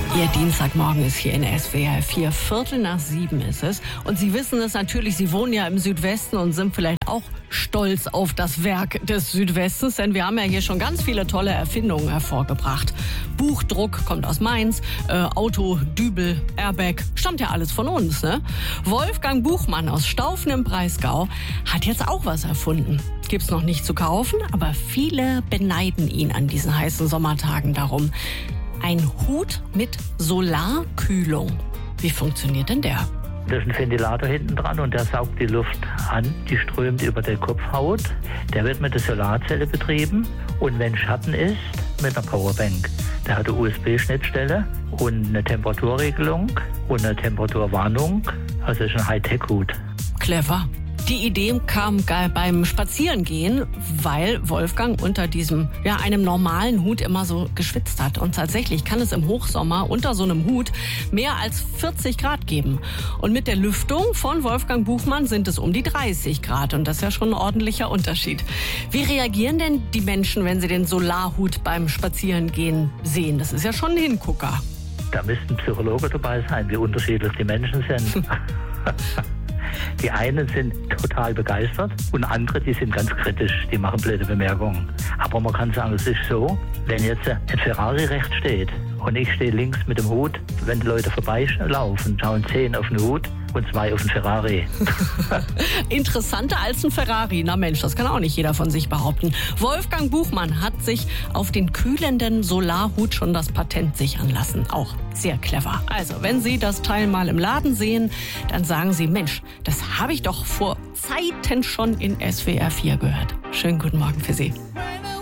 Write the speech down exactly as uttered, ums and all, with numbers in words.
Ihr Dienstagmorgen ist hier in S W R vier, Viertel nach sieben ist es. Und Sie wissen es natürlich, Sie wohnen ja im Südwesten und sind vielleicht auch stolz auf das Werk des Südwestens, denn wir haben ja hier schon ganz viele tolle Erfindungen hervorgebracht. Buchdruck kommt aus Mainz, äh, Auto, Dübel, Airbag, stammt ja alles von uns, ne? Wolfgang Buchmann aus Staufen im Breisgau hat jetzt auch was erfunden. Gibt's noch nicht zu kaufen, aber viele beneiden ihn an diesen heißen Sommertagen darum. Ein Hut mit Solarkühlung. Wie funktioniert denn der? Da ist ein Ventilator hinten dran und der saugt die Luft an, die strömt über die Kopfhaut. Der wird mit der Solarzelle betrieben und wenn Schatten ist, mit einer Powerbank. Der hat eine U S B-Schnittstelle und eine Temperaturregelung und eine Temperaturwarnung. Also ist ein Hightech-Hut. Clever. Die Idee kam beim Spazierengehen, weil Wolfgang unter diesem, ja, einem normalen Hut immer so geschwitzt hat. Und tatsächlich kann es im Hochsommer unter so einem Hut mehr als vierzig Grad geben. Und mit der Lüftung von Wolfgang Buchmann sind es um die dreißig Grad. Und das ist ja schon ein ordentlicher Unterschied. Wie reagieren denn die Menschen, wenn sie den Solarhut beim Spazierengehen sehen? Das ist ja schon ein Hingucker. Da müsste ein Psychologe dabei sein, wie unterschiedlich die Menschen sind. Die einen sind total begeistert und andere, die sind ganz kritisch, die machen blöde Bemerkungen. Aber man kann sagen, es ist so, wenn jetzt ein Ferrari rechts steht und ich stehe links mit dem Hut, wenn die Leute vorbeilaufen, schauen zehn auf den Hut und zwei auf den Ferrari. Interessanter als ein Ferrari. Na Mensch, das kann auch nicht jeder von sich behaupten. Wolfgang Buchmann hat sich auf den kühlenden Solarhut schon das Patent sichern lassen. Auch sehr clever. Also, wenn Sie das Teil mal im Laden sehen, dann sagen Sie, Mensch, das habe ich doch vor Zeiten schon in S W R vier gehört. Schönen guten Morgen für Sie.